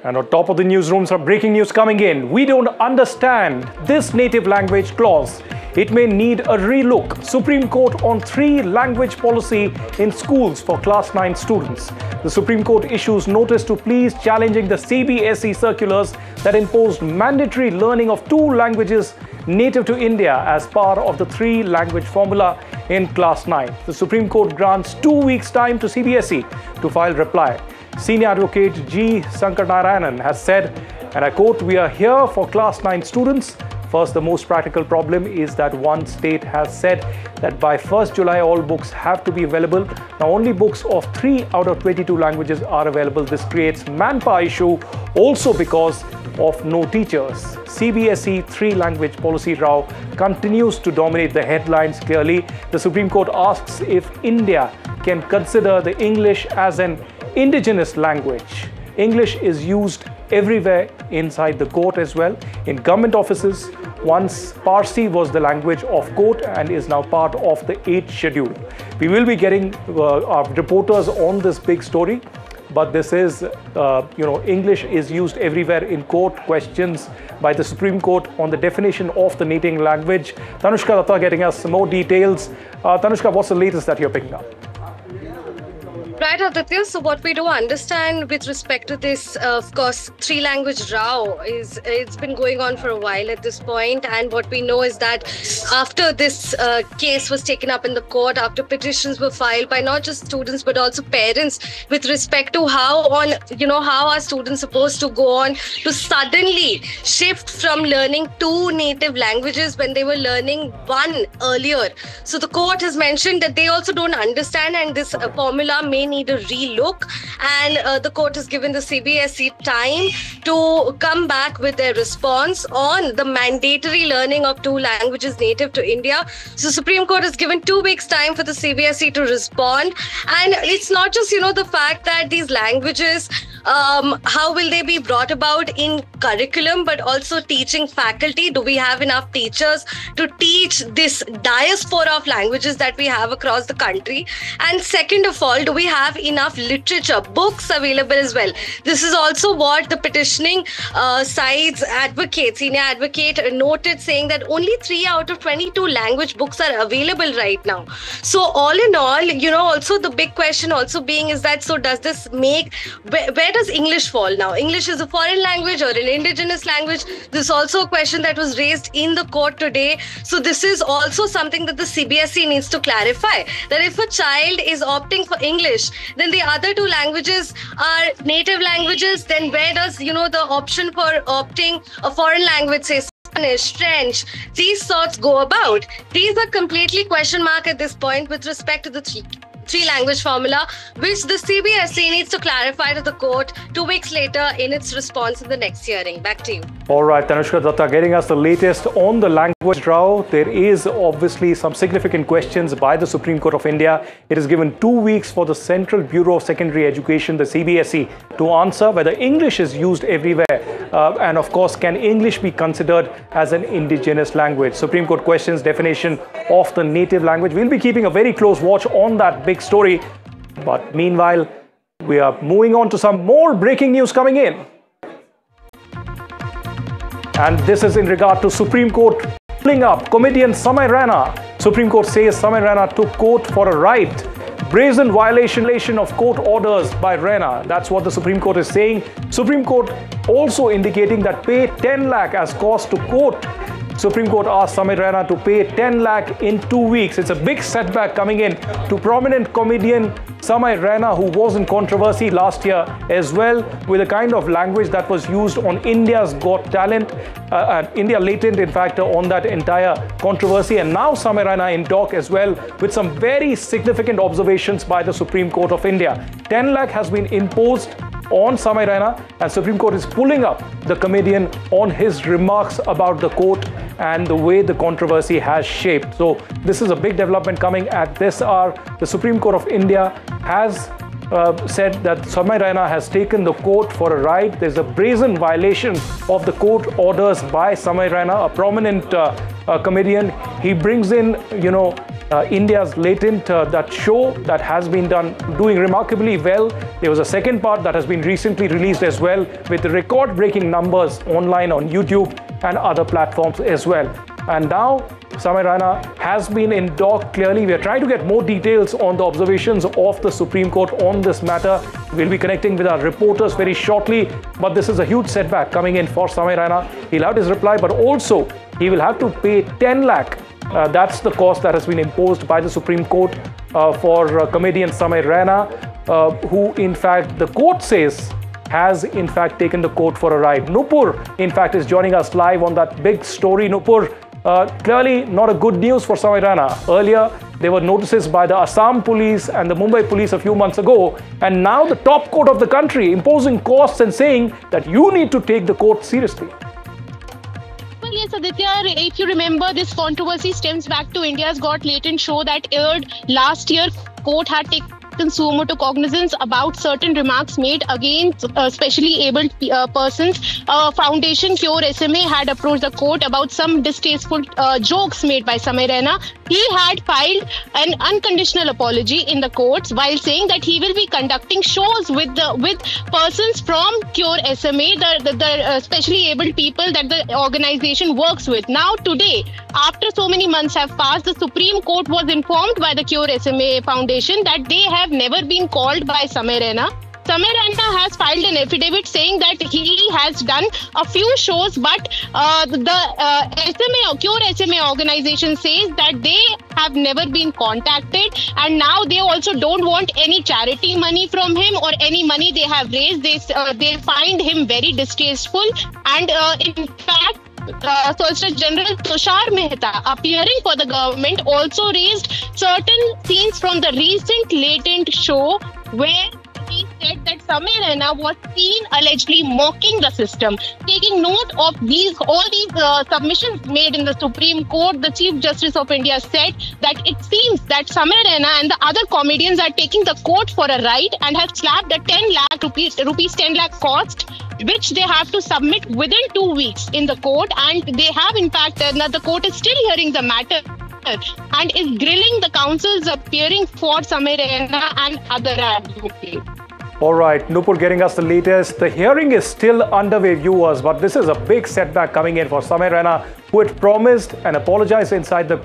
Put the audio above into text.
And on top of the newsroom, some breaking news coming in. We don't understand this native language clause. It may need a relook. Supreme Court on 3-language policy in schools for class 9 students. The Supreme Court issues notice to police challenging the CBSE circulars that imposed mandatory learning of 2 languages native to India as part of the 3-language formula in class 9. The Supreme Court grants 2 weeks' time to CBSE to file reply. Senior advocate G. Sankarnarayanan has said, and I quote, "We are here for class 9 students. First, the most practical problem is that one state has said that by 1st July, all books have to be available. Now, only books of 3 out of 22 languages are available. This creates manpower issue also because of no teachers." CBSE 3-language policy row continues to dominate the headlines clearly. The Supreme Court asks if India can consider the English as an indigenous language. English is used everywhere inside the court as well. In government offices, once Parsi was the language of court and is now part of the 8th schedule. We will be getting our reporters on this big story, but this is, English is used everywhere in court. Questions by the Supreme Court on the definition of the native language. Tanushka Datta getting us some more details. Tanushka, what's the latest that you're picking up? Right, Aditya. So what we do understand with respect to this, of course, 3-language row it's been going on for a while at this point. And what we know is that after this case was taken up in the court, after petitions were filed by not just students but also parents with respect to how are students supposed to go on to suddenly shift from learning 2 native languages when they were learning 1 earlier. So the court has mentioned that they also don't understand, and this formula may need a relook, and the court has given the CBSE time to come back with their response on the mandatory learning of 2 languages native to India. So Supreme Court has given 2 weeks time for the CBSE to respond, and it's not just the fact that these languages, how will they be brought about in curriculum, but also teaching faculty. Do we have enough teachers to teach this diaspora of languages that we have across the country? And second of all, do we have enough literature, books available as well? This is also what the petitioning side's advocate, senior advocate, noted, saying that only 3 out of 22 language books are available right now. So all in all, also the big question also being is that, so does this make, where does English fall now? English is a foreign language or an indigenous language? This is also a question that was raised in the court today. So this is also something that the CBSE needs to clarify, that if a child is opting for English, then the other 2 languages are native languages, then where does, the option for opting a foreign language, say Spanish, French, these sorts go about? These are completely question mark at this point with respect to the 3-language formula, which the CBSE needs to clarify to the court 2 weeks later in its response in the next hearing. Back to you. All right, Tanushka Datta getting us the latest on the language row. There is obviously some significant questions by the Supreme Court of India. It has given 2 weeks for the Central Bureau of Secondary Education, the CBSE, to answer whether English is used everywhere. And of course, can English be considered as an indigenous language? Supreme Court questions definition of the native language. We'll be keeping a very close watch on that big story. But meanwhile, we are moving on to some more breaking news coming in. And this is in regard to Supreme Court pulling up comedian Samay Raina. Supreme Court says Samay Raina took court for a ride. Brazen violation of court orders by Raina. That's what the Supreme Court is saying. Supreme Court also indicating that pay 10 lakh as cost to court. Supreme Court asked Samay Raina to pay 10 lakh in 2 weeks. It's a big setback coming in to prominent comedian Samay Raina, who was in controversy last year as well, with the kind of language that was used on India's Got Talent, and India Latent, in fact, on that entire controversy. And now Samay Raina in dock as well, with some very significant observations by the Supreme Court of India. 10 lakh has been imposed on Samay Raina, and Supreme Court is pulling up the comedian on his remarks about the court and the way the controversy has shaped. So this is a big development coming at this hour. The Supreme Court of India has said that Samay Raina has taken the court for a ride. There's a brazen violation of the court orders by Samay Raina, a prominent comedian. He brings in, India's Latent, that show that has been doing remarkably well. There was a second part that has been recently released as well, with record-breaking numbers online on YouTube and other platforms as well. And now Samay Raina has been in dock. Clearly, we are trying to get more details on the observations of the Supreme Court on this matter. We'll be connecting with our reporters very shortly. But this is a huge setback coming in for Samay Raina. He'll have his reply, but also he will have to pay 10 lakh. That's the cost that has been imposed by the Supreme Court for comedian Samay Raina, who in fact the court says has in fact taken the court for a ride. Nupur in fact is joining us live on that big story. Nupur, clearly not a good news for Samay Raina. Earlier there were notices by the Assam police and the Mumbai police a few months ago, and now the top court of the country imposing costs and saying that you need to take the court seriously. Yes, Aditya, if you remember, this controversy stems back to India's Got Latent show that aired last year. Court had taken suo motu cognizance about certain remarks made against specially abled persons. Foundation Cure SMA had approached the court about some distasteful jokes made by Samay Raina. He had filed an unconditional apology in the courts while saying that he will be conducting shows with persons from Cure SMA, the specially abled people that the organization works with. Now today, after so many months have passed, the Supreme Court was informed by the Cure SMA Foundation that they have never been called by Samay Raina. Samay Raina has filed an affidavit saying that he has done a few shows, but the Cure SMA organization says that they have never been contacted, and now they also don't want any charity money from him or any money they have raised. They find him very distasteful, and in fact, Solicitor General Tushar Mehta, appearing for the government, also raised certain scenes from the recent Latent show where he said that Samay Raina was seen allegedly mocking the system. Taking note of all these submissions made in the Supreme Court, the Chief Justice of India said that it seems that Samay Raina and the other comedians are taking the court for a ride and have slapped a 10 lakh rupees 10 lakh cost, which they have to submit within 2 weeks in the court. And they have, in fact, the court is still hearing the matter and is grilling the counsels appearing for Samay Raina and other advocates. All right, Nupur getting us the latest. The hearing is still underway, viewers, but this is a big setback coming in for Samay Raina, who had promised and apologized inside the